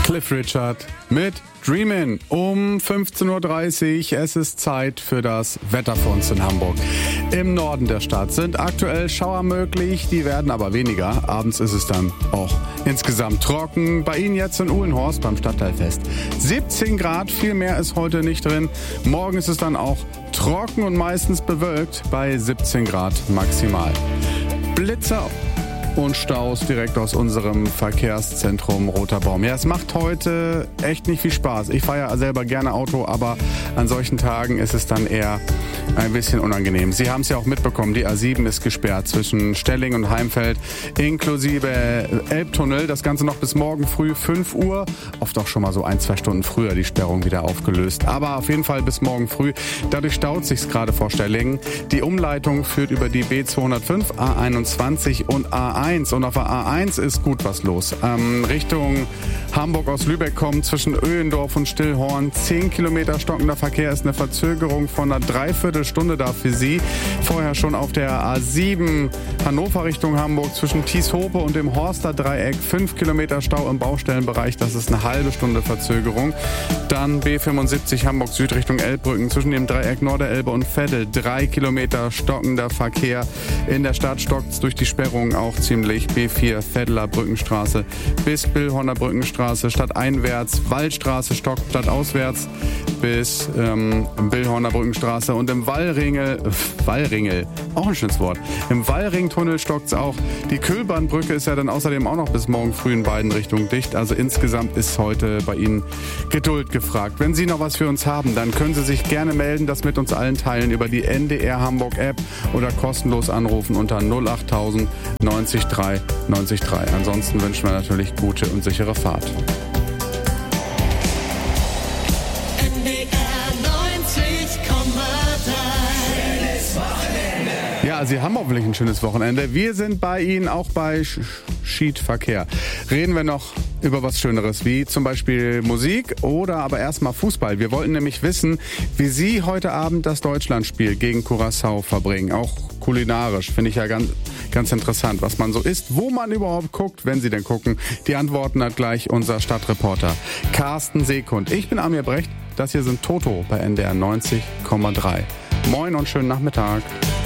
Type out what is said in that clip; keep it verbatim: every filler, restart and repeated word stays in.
Cliff Richard mit Dreamin' um fünfzehn Uhr dreißig. Es ist Zeit für das Wetter für uns in Hamburg. Im Norden der Stadt sind aktuell Schauer möglich, die werden aber weniger. Abends ist es dann auch insgesamt trocken. Bei Ihnen jetzt in Uhlenhorst beim Stadtteilfest. siebzehn Grad, viel mehr ist heute nicht drin. Morgen ist es dann auch trocken und meistens bewölkt bei siebzehn Grad maximal. Blitzer und Staus direkt aus unserem Verkehrszentrum Roter Baum. Ja, es macht heute echt nicht viel Spaß. Ich fahre ja selber gerne Auto, aber an solchen Tagen ist es dann eher ein bisschen unangenehm. Sie haben es ja auch mitbekommen, die A sieben ist gesperrt zwischen Stelling und Heimfeld inklusive Elbtunnel. Das Ganze noch bis morgen früh fünf Uhr. Oft auch schon mal so ein, zwei Stunden früher die Sperrung wieder aufgelöst. Aber auf jeden Fall bis morgen früh. Dadurch staut sich's gerade vor Stellingen. Die Umleitung führt über die B zweihundertfünf, A einundzwanzig und A eins. Und auf der A eins ist gut was los. Ähm, Richtung Hamburg aus Lübeck kommt zwischen Öhlendorf und Stillhorn. zehn Kilometer stockender Verkehr ist eine Verzögerung von einer Dreiviertelstunde da für Sie. Vorher schon auf der A sieben Hannover Richtung Hamburg zwischen Tieshope und dem Horster Dreieck. fünf Kilometer Stau im Baustellenbereich. Das ist eine halbe Stunde Verzögerung. Dann B fünfundsiebzig Hamburg Süd Richtung Elbbrücken zwischen dem Dreieck Norderelbe und Veddel. drei Kilometer stockender Verkehr. In der Stadt stockt's durch die Sperrung auch ziemlich. B vier Veddeler Brückenstraße bis Billhorner Brückenstraße stadteinwärts, Wallstraße stockt stadtauswärts bis ähm, Billhorner Brückenstraße und im Wallringel, äh, Wallringel, auch ein schönes Wort, im Wallringtunnel stockt's auch. Die Kühlbahnbrücke ist ja dann außerdem auch noch bis morgen früh in beiden Richtungen dicht. Also insgesamt ist heute bei Ihnen Geduld gefragt. Wenn Sie noch was für uns haben, dann können Sie sich gerne melden, das mit uns allen teilen über die N D R Hamburg App oder kostenlos anrufen unter null acht null null neun drei neun drei. Ansonsten wünschen wir natürlich gute und sichere Fahrt. N D R neunzig Komma drei. Schönes Wochenende. Ja, Sie haben hoffentlich ein schönes Wochenende. Wir sind bei Ihnen auch bei Sch- Schiedverkehr. Reden wir noch über was Schöneres, wie zum Beispiel Musik oder aber erstmal Fußball. Wir wollten nämlich wissen, wie Sie heute Abend das Deutschlandspiel gegen Curaçao verbringen. Auch kulinarisch finde ich ja ganz, ganz interessant, was man so isst, wo man überhaupt guckt, wenn Sie denn gucken. Die Antworten hat gleich unser Stadtreporter Carsten Seekund. Ich bin Amir Brecht, das hier sind Toto bei N D R neunzig Komma drei. Moin und schönen Nachmittag.